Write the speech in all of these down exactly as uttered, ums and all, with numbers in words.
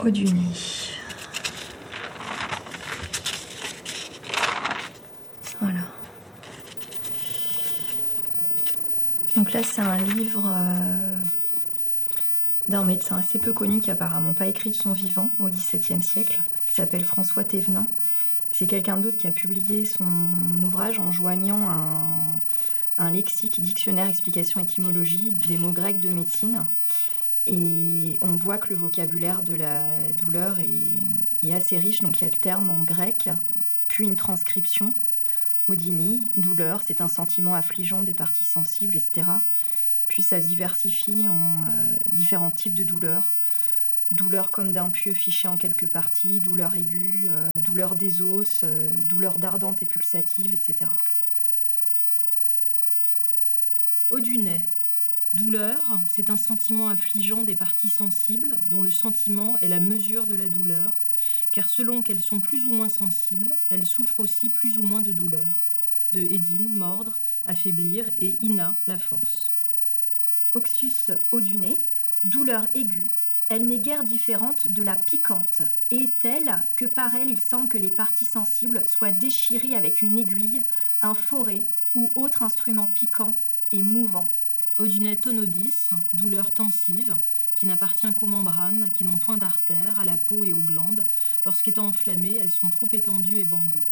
Haut du nez. Voilà. Donc là, c'est un livre euh, d'un médecin assez peu connu qui apparemment pas écrit de son vivant au dix-septième siècle, qui s'appelle François Thévenin. C'est quelqu'un d'autre qui a publié son ouvrage en joignant un, un lexique, dictionnaire, explication, étymologie des mots grecs de médecine. Et on voit que le vocabulaire de la douleur est, est assez riche. Donc il y a le terme en grec, puis une transcription. Odynie, douleur, c'est un sentiment affligeant des parties sensibles, et cetera. Puis ça se diversifie en euh, différents types de douleurs. Douleur comme d'un pieu fiché en quelques parties, douleur aiguë, euh, douleur des os, euh, douleur dardante et pulsative, et cetera. Haut du nez. Douleur, c'est un sentiment affligeant des parties sensibles, dont le sentiment est la mesure de la douleur, car selon qu'elles sont plus ou moins sensibles, elles souffrent aussi plus ou moins de douleur. De édine, mordre, affaiblir, et ina, la force. Oxus haut du nez, douleur aiguë, elle n'est guère différente de la piquante, et est telle que par elle il semble que les parties sensibles soient déchirées avec une aiguille, un forêt ou autre instrument piquant et mouvant. Haut du nez tonodis, douleur tensive, qui n'appartient qu'aux membranes, qui n'ont point d'artères, à la peau et aux glandes. Lorsqu'étant enflammées, elles sont trop étendues et bandées.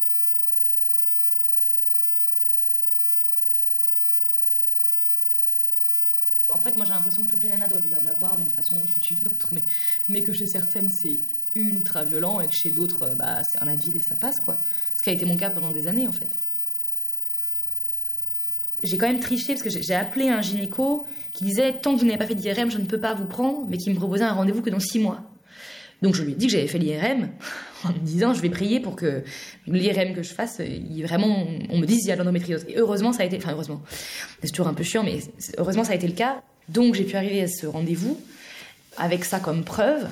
En fait, moi j'ai l'impression que toutes les nanas doivent l'avoir d'une façon ou d'une autre, mais, mais que chez certaines c'est ultra violent et que chez d'autres, bah, c'est un Advil et ça passe, quoi. Ce qui a été mon cas pendant des années, en fait. J'ai quand même triché parce que j'ai appelé un gynéco qui disait tant que vous n'avez pas fait d'I R M, je ne peux pas vous prendre, mais qui me proposait un rendez-vous que dans six mois. Donc je lui ai dit que j'avais fait l'I R M en me disant je vais prier pour que l'I R M que je fasse, il, vraiment, on me dise s'il y a de l'endométriose. Et heureusement ça a été, enfin heureusement, c'est toujours un peu chiant, mais heureusement ça a été le cas. Donc j'ai pu arriver à ce rendez-vous avec ça comme preuve.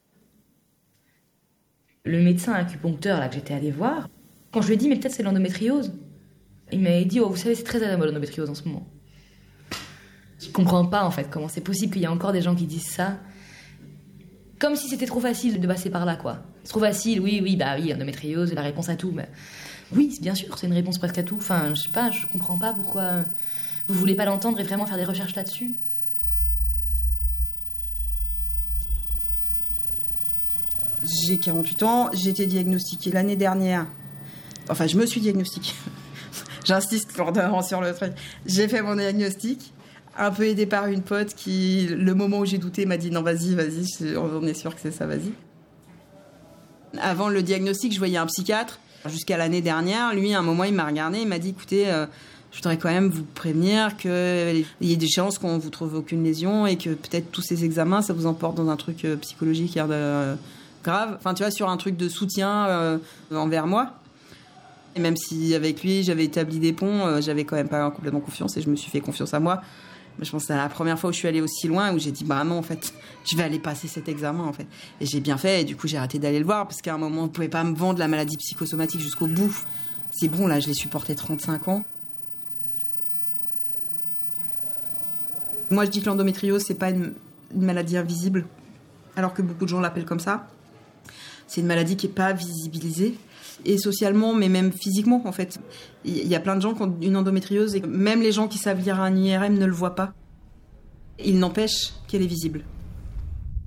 Le médecin acupuncteur là que j'étais allée voir, quand je lui ai dit mais peut-être c'est l'endométriose. Il m'avait dit, oh, vous savez, c'est très à la mode l'endométriose en ce moment. Je comprends pas, en fait, comment c'est possible qu'il y ait encore des gens qui disent ça. Comme si c'était trop facile de passer par là, quoi. C'est trop facile, oui, oui, bah oui, endométriose, la réponse à tout. Mais... oui, bien sûr, c'est une réponse presque à tout. Enfin, je sais pas, je comprends pas pourquoi vous voulez pas l'entendre et vraiment faire des recherches là-dessus. J'ai quarante-huit ans, j'ai été diagnostiquée l'année dernière. Enfin, je me suis diagnostiquée. J'insiste lourdement sur le truc. J'ai fait mon diagnostic, un peu aidée par une pote qui, le moment où j'ai douté, m'a dit non, vas-y, vas-y, on est sûr que c'est ça, vas-y. Avant le diagnostic, je voyais un psychiatre. Jusqu'à l'année dernière, lui, à un moment, il m'a regardé, il m'a dit écoutez, euh, je voudrais quand même vous prévenir qu'il y ait des chances qu'on ne vous trouve aucune lésion et que peut-être tous ces examens, ça vous emporte dans un truc euh, psychologique euh, grave. Enfin, tu vois, sur un truc de soutien euh, envers moi. Et même si avec lui j'avais établi des ponts, euh, j'avais quand même pas complètement confiance et je me suis fait confiance à moi. Mais je pense que c'est la première fois où je suis allée aussi loin où j'ai dit bah non en fait je vais aller passer cet examen en fait. Et j'ai bien fait et du coup j'ai arrêté d'aller le voir parce qu'à un moment vous pouvez pas me vendre la maladie psychosomatique jusqu'au bout. C'est bon là je l'ai supporté trente-cinq ans. Moi je dis que l'endométriose c'est pas une, une maladie invisible alors que beaucoup de gens l'appellent comme ça. C'est une maladie qui est pas visibilisée. Et socialement, mais même physiquement, en fait. Il y a plein de gens qui ont une endométriose et même les gens qui savent lire un I R M ne le voient pas. Il n'empêche qu'elle est visible.